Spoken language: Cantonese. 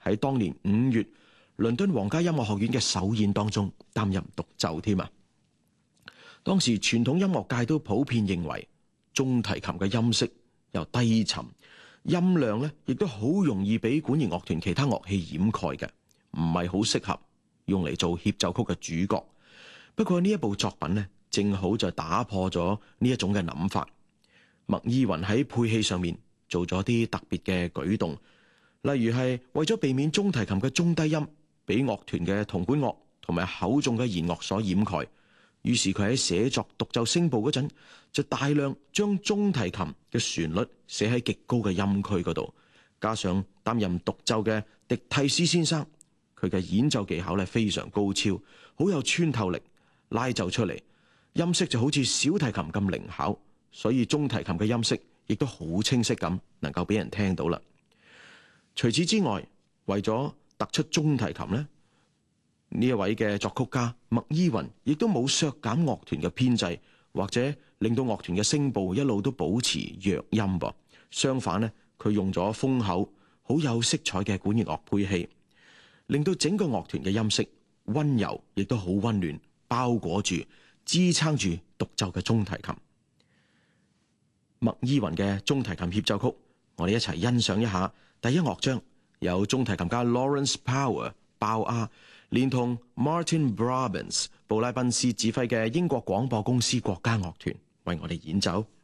喺當年5月倫敦皇家音樂學院嘅首演當中擔任獨奏添啊！當時傳統音樂界都普遍認為中提琴嘅音色又低沉，音量咧亦都好容易俾管弦樂團其他樂器掩蓋嘅，唔係好適合用嚟做協奏曲嘅主角。不過呢一部作品呢，正好就打破咗呢一種嘅諗法。麥伊雲喺配器上面做咗啲特別嘅舉動，例如係為咗避免中提琴嘅中低音俾樂團嘅銅管樂同埋厚重嘅弦樂所掩蓋，於是佢喺寫作獨奏聲部嗰陣，就大量將中提琴嘅旋律寫喺極高嘅音區嗰度，加上擔任獨奏嘅迪蒂斯先生，佢嘅演奏技巧咧非常高超，好有穿透力，拉奏出嚟音色就好似小提琴咁靈巧，所以中提琴嘅音色亦都好清晰咁，能夠俾人聽到啦。除此之外，為咗突出中提琴咧，呢一位嘅作曲家麥伊雲亦都冇削減樂團嘅編制，或者令到樂團嘅聲部一路都保持弱音噃。相反咧，佢用咗豐厚、好有色彩嘅管弦樂配器，令到整個樂團嘅音色溫柔，亦都好溫暖，包裹住、支撐住獨奏嘅中提琴。麥伊雲嘅中提琴協奏曲，我哋一齊欣賞一下。第一樂章有中提琴家 Lawrence Power 鮑阿，連同 Martin Brabants 布拉賓斯指揮嘅英國廣播公司國家樂團為我哋演奏。